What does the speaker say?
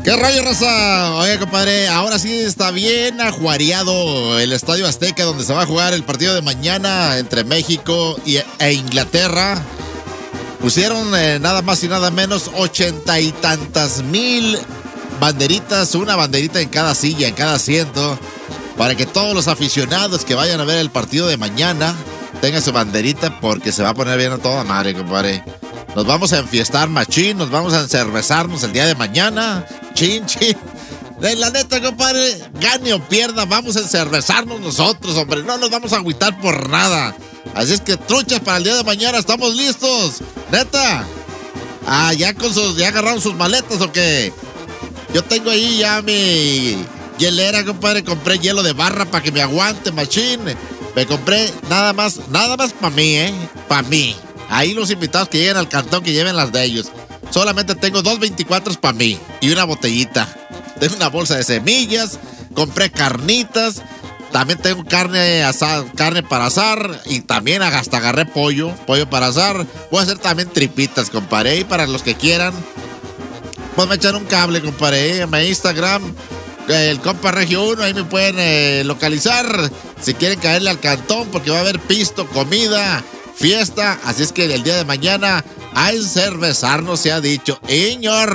¿Qué rollo, raza? Oye, compadre, ahora sí está bien ajuareado el Estadio Azteca, donde se va a jugar el partido de mañana entre México e Inglaterra. Pusieron nada más y nada menos 80 y tantas mil banderitas, una banderita en cada silla, en cada asiento, para que todos los aficionados que vayan a ver el partido de mañana tengan su banderita, porque se va a poner bien a toda madre, compadre. Nos vamos a enfiestar machín, nos vamos a encervezarnos el día de mañana. Chin. La neta, compadre, gane o pierda, vamos a encervezarnos nosotros, hombre. No nos vamos a agüitar por nada. Así es que truchas para el día de mañana, ¿estamos listos? Neta. ¿Ya agarraron sus maletas o qué? Yo tengo ahí ya mi hielera, compadre. Compré hielo de barra para que me aguante, machín. Me compré nada más para mí, para mí. Ahí los invitados que lleguen al cantón, que lleven las de ellos. Solamente tengo 2 24 para mí y una botellita. Tengo una bolsa de semillas, compré carnitas, también tengo carne para asar y también hasta agarré pollo para asar. Voy a hacer también tripitas, compadre, y para los que quieran, pues me echan un cable, compadre, en mi Instagram, el compa Regio 1, ahí me pueden localizar si quieren caerle al cantón, porque va a haber pisto, comida, fiesta, así es que el día de mañana a encervezarnos se ha dicho. Iñor.